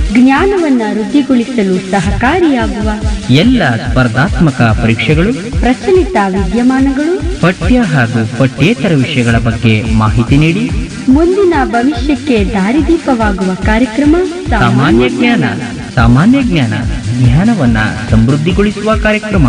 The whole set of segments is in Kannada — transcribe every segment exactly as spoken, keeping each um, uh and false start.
ಜ್ಞಾನವನ್ನ ವೃದ್ಧಿಗೊಳಿಸಲು ಸಹಕಾರಿಯಾಗುವ ಎಲ್ಲ ಸ್ಪರ್ಧಾತ್ಮಕ ಪರೀಕ್ಷೆಗಳು, ಪ್ರಚಲಿತ ವಿದ್ಯಮಾನಗಳು, ಪಠ್ಯ ಹಾಗೂ ಪಠ್ಯೇತರ ವಿಷಯಗಳ ಬಗ್ಗೆ ಮಾಹಿತಿ ನೀಡಿ ಮುಂದಿನ ಭವಿಷ್ಯಕ್ಕೆ ದಾರಿದೀಪವಾಗುವ ಕಾರ್ಯಕ್ರಮ ಸಾಮಾನ್ಯ ಜ್ಞಾನ. ಸಾಮಾನ್ಯ ಜ್ಞಾನ ಜ್ಞಾನವನ್ನ ಸಮೃದ್ಧಿಗೊಳಿಸುವ ಕಾರ್ಯಕ್ರಮ.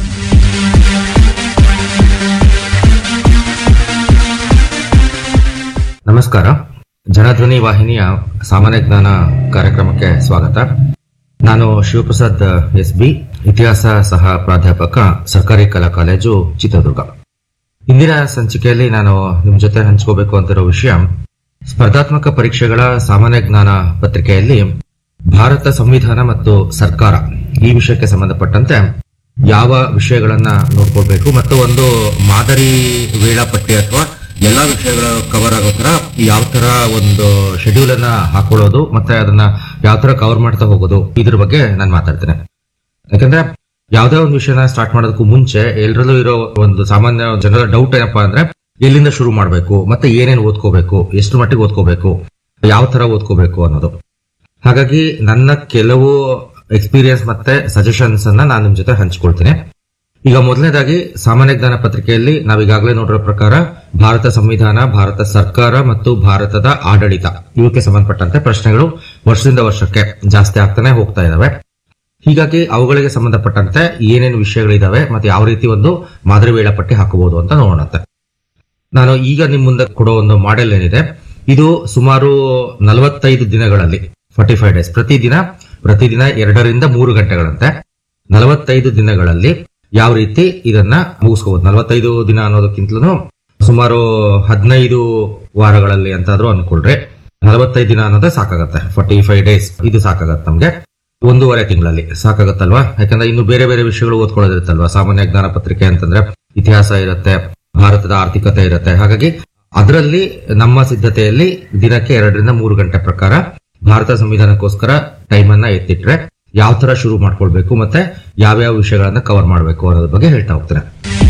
ನಮಸ್ಕಾರ. ಜನಧ್ವನಿ ವಾಹಿನಿಯ ಸಾಮಾನ್ಯ ಜ್ಞಾನ ಕಾರ್ಯಕ್ರಮಕ್ಕೆ ಸ್ವಾಗತ. ನಾನು ಶಿವಪ್ರಸಾದ್ ಎಸ್ ಬಿ, ಇತಿಹಾಸ ಸಹ ಪ್ರಾಧ್ಯಾಪಕ, ಸರ್ಕಾರಿ ಕಲಾ ಕಾಲೇಜು, ಚಿತ್ರದುರ್ಗ. ಇಂದಿನ ಸಂಚಿಕೆಯಲ್ಲಿ ನಾನು ನಿಮ್ ಜೊತೆ ಹಂಚ್ಕೋಬೇಕು ಅಂತಿರೋ ವಿಷಯ, ಸ್ಪರ್ಧಾತ್ಮಕ ಪರೀಕ್ಷೆಗಳ ಸಾಮಾನ್ಯ ಜ್ಞಾನ ಪತ್ರಿಕೆಯಲ್ಲಿ ಭಾರತ ಸಂವಿಧಾನ ಮತ್ತು ಸರ್ಕಾರ ಈ ವಿಷಯಕ್ಕೆ ಸಂಬಂಧಪಟ್ಟಂತೆ ಯಾವ ವಿಷಯಗಳನ್ನ ನೋಡ್ಕೊಳ್ಬೇಕು ಮತ್ತು ಒಂದು ಮಾದರಿ ವೇಳಾಪಟ್ಟಿ ಅಥವಾ ಎಲ್ಲಾ ವಿಷಯಗಳ ಕವರ್ ಆಗೋ ತರ ಯಾವ ತರ ಒಂದು ಶೆಡ್ಯೂಲ್ ಅನ್ನ ಹಾಕೊಳ್ಳೋದು ಮತ್ತೆ ಅದನ್ನ ಯಾವ ತರ ಕವರ್ ಮಾಡ್ತಾ ಹೋಗೋದು, ಇದ್ರ ಬಗ್ಗೆ ನಾನು ಮಾತಾಡ್ತೇನೆ. ಯಾಕಂದ್ರೆ ಯಾವ್ದೇ ಒಂದು ವಿಷಯನ ಸ್ಟಾರ್ಟ್ ಮಾಡೋದಕ್ಕೂ ಮುಂಚೆ ಎಲ್ಲರಲ್ಲೂ ಇರೋ ಒಂದು ಸಾಮಾನ್ಯ ಜನರ ಡೌಟ್ ಏನಪ್ಪಾ ಅಂದ್ರೆ ಎಲ್ಲಿಂದ ಶುರು ಮಾಡಬೇಕು ಮತ್ತೆ ಏನೇನು ಓದ್ಕೋಬೇಕು, ಎಷ್ಟು ಮಟ್ಟಿಗೆ ಓದ್ಕೋಬೇಕು, ಯಾವ ತರ ಓದ್ಕೋಬೇಕು ಅನ್ನೋದು. ಹಾಗಾಗಿ ನನ್ನ ಕೆಲವು ಎಕ್ಸ್ಪೀರಿಯನ್ಸ್ ಮತ್ತೆ ಸಜೆಷನ್ಸ್ ಅನ್ನ ನಾನು ನಿಮ್ ಜೊತೆ ಹಂಚ್ಕೊಳ್ತೀನಿ. ಈಗ ಮೊದಲನೇದಾಗಿ ಸಾಮಾನ್ಯ ಜ್ಞಾನ ಪತ್ರಿಕೆಯಲ್ಲಿ ನಾವೀಗಾಗಲೇ ನೋಡಿರೋ ಪ್ರಕಾರ ಭಾರತ ಸಂವಿಧಾನ, ಭಾರತ ಸರ್ಕಾರ ಮತ್ತು ಭಾರತದ ಆಡಳಿತ ಇವಕ್ಕೆ ಸಂಬಂಧಪಟ್ಟಂತೆ ಪ್ರಶ್ನೆಗಳು ವರ್ಷದಿಂದ ವರ್ಷಕ್ಕೆ ಜಾಸ್ತಿ ಆಗ್ತಾನೆ ಹೋಗ್ತಾ ಇದಾವೆ. ಹೀಗಾಗಿ ಅವುಗಳಿಗೆ ಸಂಬಂಧಪಟ್ಟಂತೆ ಏನೇನು ವಿಷಯಗಳಿದಾವೆ ಮತ್ತೆ ಯಾವ ರೀತಿ ಒಂದು ಮಾದರಿ ವೇಳಾಪಟ್ಟಿ ಹಾಕಬಹುದು ಅಂತ ನೋಡೋಣಂತೆ. ನಾನು ಈಗ ನಿಮ್ ಮುಂದೆ ಕೊಡೋ ಒಂದು ಮಾಡೆಲ್ ಏನಿದೆ, ಇದು ಸುಮಾರು ನಲವತ್ತೈದು ದಿನಗಳಲ್ಲಿ, ಫಾರ್ಟಿ ಫೈವ್ ಡೇಸ್, ಪ್ರತಿದಿನ ಪ್ರತಿದಿನ ಎರಡರಿಂದ ಮೂರು ಗಂಟೆಗಳಂತೆ ನಲವತ್ತೈದು ದಿನಗಳಲ್ಲಿ ಯಾವ ರೀತಿ ಇದನ್ನ ಮುಗಿಸ್ಕೋಬಹುದು. ನಲವತ್ತೈದು ದಿನ ಅನ್ನೋದಕ್ಕಿಂತಲೂ ಸುಮಾರು ಹದಿನೈದು ವಾರಗಳಲ್ಲಿ ಅಂತಾದ್ರೂ ಅನ್ಕೊಳ್ರಿ. ನಲವತ್ತೈದು ದಿನ ಅನ್ನೋದೇ ಸಾಕಾಗತ್ತೆ. ಫಾರ್ಟಿ ಫೈವ್ ಡೇಸ್ ಇದು ಸಾಕಾಗತ್ತೆ ನಮ್ಗೆ. ಒಂದೂವರೆ ತಿಂಗಳಲ್ಲಿ ಸಾಕಾಗತ್ತಲ್ವಾ? ಯಾಕಂದ್ರೆ ಇನ್ನು ಬೇರೆ ಬೇರೆ ವಿಷಯಗಳು ಓದ್ಕೊಳ್ಳೋದಿರುತ್ತಲ್ವಾ. ಸಾಮಾನ್ಯ ಜ್ಞಾನ ಪತ್ರಿಕೆ ಅಂತಂದ್ರೆ ಇತಿಹಾಸ ಇರುತ್ತೆ, ಭಾರತದ ಆರ್ಥಿಕತೆ ಇರುತ್ತೆ. ಹಾಗಾಗಿ ಅದರಲ್ಲಿ ನಮ್ಮ ಸಿದ್ಧತೆಯಲ್ಲಿ ದಿನಕ್ಕೆ ಎರಡರಿಂದ ಮೂರು ಗಂಟೆ ಪ್ರಕಾರ ಭಾರತ ಸಂವಿಧಾನಕ್ಕೋಸ್ಕರ ಟೈಮ್ ಅನ್ನ ಎತ್ತಿಟ್ರೆ ಯಾವ ತರ ಶುರು ಮಾಡ್ಕೊಳ್ಬೇಕು ಮತ್ತೆ ಯಾವ್ಯಾವ ವಿಷಯಗಳನ್ನ ಕವರ್ ಮಾಡಬೇಕು ಅನ್ನೋದ್ರ ಬಗ್ಗೆ ಹೇಳ್ತಾ ಹೋಗ್ತೇನೆ.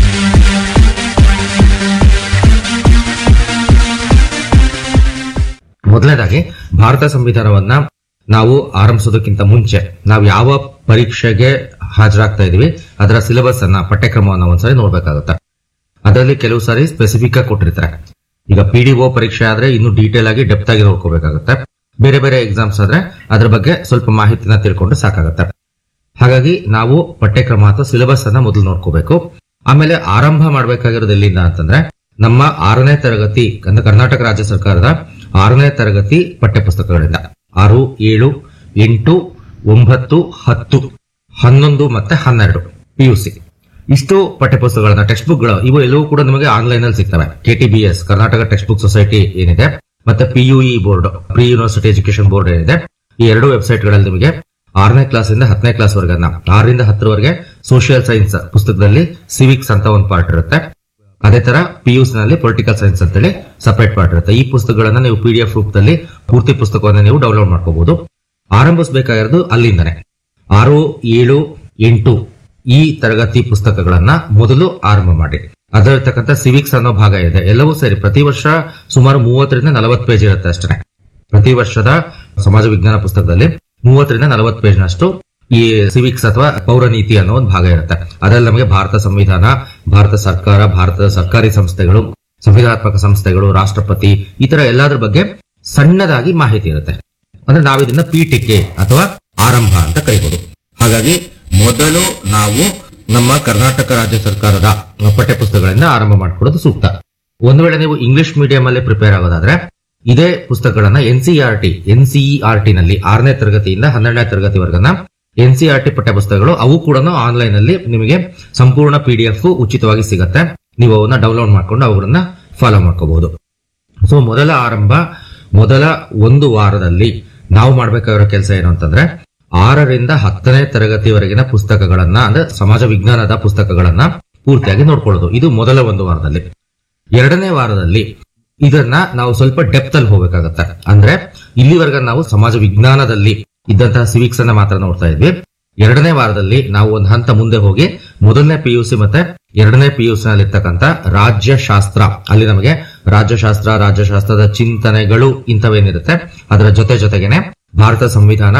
ಮೊದಲನೇದಾಗಿ ಭಾರತ ಸಂವಿಧಾನವನ್ನ ನಾವು ಆರಂಭಿಸೋದಕ್ಕಿಂತ ಮುಂಚೆ ನಾವು ಯಾವ ಪರೀಕ್ಷೆಗೆ ಹಾಜರಾಗ್ತಾ ಇದೀವಿ ಅದರ ಸಿಲೆಬಸ್ ಅನ್ನ, ಪಠ್ಯಕ್ರಮವನ್ನ ಒಂದ್ಸರಿ ನೋಡ್ಬೇಕಾಗುತ್ತೆ. ಅದರಲ್ಲಿ ಕೆಲವು ಸಾರಿ ಸ್ಪೆಸಿಫಿಕ್ ಆಗಿ ಕೊಟ್ಟಿರ್ತಾರೆ. ಈಗ ಪಿಡಿಒ ಪರೀಕ್ಷೆ ಆದ್ರೆ ಇನ್ನು ಡೀಟೇಲ್ ಆಗಿ ಡೆಪ್ತ್ ಆಗಿ ನೋಡ್ಕೋಬೇಕಾಗುತ್ತೆ. ಬೇರೆ ಬೇರೆ ಎಕ್ಸಾಮ್ಸ್ ಆದ್ರೆ ಅದ್ರ ಬಗ್ಗೆ ಸ್ವಲ್ಪ ಮಾಹಿತಿನ ತಿಳ್ಕೊಂಡು ಸಾಕಾಗತ್ತೆ. ಹಾಗಾಗಿ ನಾವು ಪಠ್ಯಕ್ರಮ ಅಥವಾ ಸಿಲೆಬಸ್ ಅನ್ನ ಮೊದಲು ನೋಡ್ಕೋಬೇಕು. ಆಮೇಲೆ ಆರಂಭ ಮಾಡಬೇಕಾಗಿರೋದು ಎಲ್ಲಿಂದ ಅಂತಂದ್ರೆ ನಮ್ಮ ಆರನೇ ತರಗತಿ, ಕರ್ನಾಟಕ ರಾಜ್ಯ ಸರ್ಕಾರದ ಆರನೇ ತರಗತಿ ಪಠ್ಯಪುಸ್ತಕಗಳಿಂದ. ಆರು, ಏಳು, ಎಂಟು, ಒಂಬತ್ತು, ಹತ್ತು, ಹನ್ನೊಂದು ಮತ್ತೆ ಹನ್ನೆರಡು ಪಿಯುಸಿ ಇಷ್ಟು ಪಠ್ಯಪುಸ್ತಕಗಳನ್ನ, ಟೆಕ್ಸ್ಟ್ ಬುಕ್ಗಳು ಇವು ಎಲ್ಲವೂ ಕೂಡ ನಿಮಗೆ ಆನ್ಲೈನ್ ಅಲ್ಲಿ ಸಿಗ್ತವೆ. ಕೆಟಿಬಿಎಸ್, ಕರ್ನಾಟಕ ಟೆಕ್ಸ್ಟ್ ಬುಕ್ ಸೊಸೈಟಿ ಏನಿದೆ, ಮತ್ತೆ ಪಿಯುಇ board, pre university education board ಏನಿದೆ, ಈ ಎರಡು ವೆಬ್ಸೈಟ್ ಗಳಲ್ಲಿ ನಿಮಗೆ ಆರನೇ ಕ್ಲಾಸ್ ಇಂದ ಹತ್ತನೇ ಕ್ಲಾಸ್ ವರೆಗೆ, ಆರರಿಂದ ಹತ್ತರವರೆಗೆ ಸೋಷಿಯಲ್ ಸೈನ್ಸ್ ಪುಸ್ತಕದಲ್ಲಿ ಸಿವಿಕ್ಸ್ ಅಂತ ಒಂದು ಪಾರ್ಟ್ ಇರುತ್ತೆ. ಅದೇ ತರ ಪಿಯುಸಿ ನಲ್ಲಿ ಪೊಲಿಟಿಕಲ್ ಸೈನ್ಸ್ ಅಂತೇಳಿ ಸಪರೇಟ್ ಪಾರ್ಟ್ ಇರುತ್ತೆ. ಈ ಪುಸ್ತಕಗಳನ್ನ ನೀವು ಪಿಡಿಎಫ್ ರೂಪದಲ್ಲಿ ಪೂರ್ತಿ ಪುಸ್ತಕವನ್ನ ನೀವು ಡೌನ್ಲೋಡ್ ಮಾಡ್ಕೋಬಹುದು. ಆರಂಭಿಸಬೇಕಾಗಿರೋದು ಅಲ್ಲಿಂದನೇ. ಆರು, ಏಳು, ಎಂಟು ಈ ತರಗತಿ ಪುಸ್ತಕಗಳನ್ನ ಮೊದಲು ಆರಂಭ ಮಾಡಿ. ಅದರತಕ್ಕಂಥ ಸಿವಿಕ್ಸ್ ಅನ್ನೋ ಭಾಗ ಇದೆ, ಎಲ್ಲವೂ ಸೇರಿ ಪ್ರತಿ ವರ್ಷ ಸುಮಾರು ಮೂವತ್ತರಿಂದ ನಲವತ್ತು ಪೇಜ್ ಇರುತ್ತೆ ಅಷ್ಟೇ. ಪ್ರತಿ ವರ್ಷದ ಸಮಾಜ ವಿಜ್ಞಾನ ಪುಸ್ತಕದಲ್ಲಿ ಮೂವತ್ತರಿಂದ ನಲವತ್ತು ಪೇಜ್ನಷ್ಟು ಈ ಸಿವಿಕ್ಸ್ ಅಥವಾ ಪೌರ ನೀತಿ ಅನ್ನೋ ಒಂದು ಭಾಗ ಇರುತ್ತೆ. ಅದರಲ್ಲಿ ನಮಗೆ ಭಾರತ ಸಂವಿಧಾನ, ಭಾರತ ಸರ್ಕಾರ, ಭಾರತದ ಸರ್ಕಾರಿ ಸಂಸ್ಥೆಗಳು, ಸಂವಿಧಾನಾತ್ಮಕ ಸಂಸ್ಥೆಗಳು, ರಾಷ್ಟ್ರಪತಿ, ಈ ತರ ಎಲ್ಲಾದ್ರ ಬಗ್ಗೆ ಸಣ್ಣದಾಗಿ ಮಾಹಿತಿ ಇರುತ್ತೆ. ಅಂದ್ರೆ ನಾವಿದನ್ನ ಪೀಠಿಕೆ ಅಥವಾ ಆರಂಭ ಅಂತ ಕರೀಬಹುದು. ಹಾಗಾಗಿ ಮೊದಲು ನಾವು ನಮ್ಮ ಕರ್ನಾಟಕ ರಾಜ್ಯ ಸರ್ಕಾರದ ಪಠ್ಯಪುಸ್ತಕಗಳಿಂದ ಆರಂಭ ಮಾಡ್ಕೊಳ್ಳೋದು ಸೂಕ್ತ. ಒಂದು ವೇಳೆ ನೀವು ಇಂಗ್ಲಿಷ್ ಮೀಡಿಯಂ ಅಲ್ಲಿ ಪ್ರಿಪೇರ್ ಆಗೋದಾದ್ರೆ ಇದೇ ಪುಸ್ತಕಗಳನ್ನ ಎನ್ಸಿಇಆರ್ಟಿ ಎನ್ಸಿಇಆರ್ಟಿ ನಲ್ಲಿ ಆರನೇ ತರಗತಿಯಿಂದ ಹನ್ನೆರಡನೇ ತರಗತಿವರೆಗನ ಎನ್ಸಿಇಆರ್ಟಿ ಪಠ್ಯಪುಸ್ತಕಗಳು ಅವು ಕೂಡ ಆನ್ಲೈನ್ ಅಲ್ಲಿ ನಿಮಗೆ ಸಂಪೂರ್ಣ ಪಿಡಿಎಫ್ ಉಚಿತವಾಗಿ ಸಿಗುತ್ತೆ. ನೀವು ಅವನ್ನ ಡೌನ್ಲೋಡ್ ಮಾಡ್ಕೊಂಡು ಅವುಗಳನ್ನ ಫಾಲೋ ಮಾಡ್ಕೋಬಹುದು. ಸೊ ಮೊದಲ ಆರಂಭ, ಮೊದಲ ಒಂದು ವಾರದಲ್ಲಿ ನಾವು ಮಾಡ್ಬೇಕಾಗಿರೋ ಕೆಲಸ ಏನು ಅಂತಂದ್ರೆ ಆರರಿಂದ ಹತ್ತನೇ ತರಗತಿವರೆಗಿನ ಪುಸ್ತಕಗಳನ್ನ, ಅಂದ್ರೆ ಸಮಾಜ ವಿಜ್ಞಾನದ ಪುಸ್ತಕಗಳನ್ನ ಪೂರ್ತಿಯಾಗಿ ನೋಡ್ಕೊಳ್ಳೋದು. ಇದು ಮೊದಲ ಒಂದು ವಾರದಲ್ಲಿ. ಎರಡನೇ ವಾರದಲ್ಲಿ ಇದನ್ನ ನಾವು ಸ್ವಲ್ಪ ಡೆಪ್ತ್ ಅಲ್ಲಿ ಹೋಗಬೇಕಾಗತ್ತೆ. ಅಂದ್ರೆ ಇಲ್ಲಿವರೆಗೆ ನಾವು ಸಮಾಜ ವಿಜ್ಞಾನದಲ್ಲಿ ಇದ್ದಂತಹ ಸಿವಿಕ್ಸ್ ಅನ್ನ ಮಾತ್ರ ನೋಡ್ತಾ ಇದ್ವಿ. ಎರಡನೇ ವಾರದಲ್ಲಿ ನಾವು ಒಂದು ಹಂತ ಮುಂದೆ ಹೋಗಿ ಮೊದಲನೇ ಪಿಯುಸಿ ಮತ್ತೆ ಎರಡನೇ ಪಿಯುಸಿ ನಲ್ಲಿ ಇರ್ತಕ್ಕಂಥ ರಾಜ್ಯಶಾಸ್ತ್ರ, ಅಲ್ಲಿ ನಮಗೆ ರಾಜ್ಯಶಾಸ್ತ್ರ, ರಾಜ್ಯಶಾಸ್ತ್ರದ ಚಿಂತನೆಗಳು ಇಂಥವೇನಿರುತ್ತೆ ಅದರ ಜೊತೆ ಜೊತೆಗೇನೆ ಭಾರತ ಸಂವಿಧಾನ,